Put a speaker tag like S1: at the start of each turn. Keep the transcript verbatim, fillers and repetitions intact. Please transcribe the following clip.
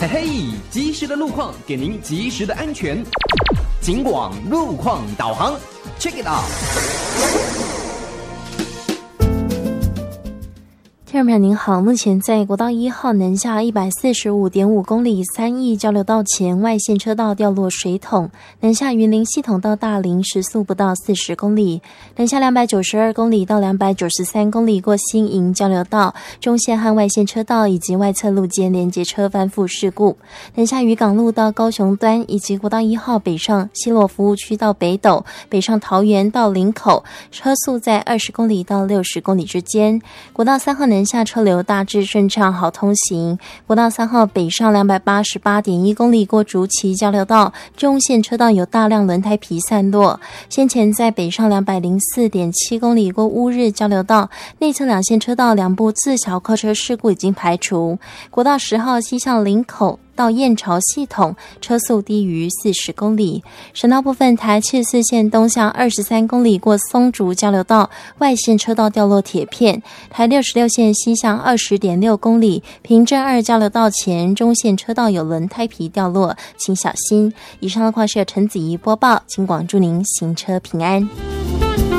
S1: 嘿嘿，及时的路况给您及时的安全。警广路况导航 ，Check it out。
S2: 听众朋友您好，目前在国道一号南下一百四十五点五公里三义交流道前外线车道掉落水桶，南下云林系统到大林时速不到四十公里，南下两百九十二公里到两百九十三公里过新营交流道中线和外线车道以及外侧路间连接车翻覆事故，南下渔港路到高雄端以及国道一号北上西螺服务区到北斗，北上桃园到林口，车速在二十公里到六十公里之间。国道三号南下车流大致顺畅好通行，国道三号北上两百八十八点一公里过竹崎交流道中线车道有大量轮胎皮散落，先前在北上两百零四点七公里过乌日交流道内侧两线车道两部自小客车事故已经排除，国道十号西向林口到燕巢系统车速低于四十公里，省道部分台七十四线东向二十三公里过松竹交流道外线车道掉落铁片，台六十六线西向二十点六公里平镇二交流道前中线车道有轮胎皮掉落，请小心。以上的话是由陈子怡播报，请广祝您行车平安。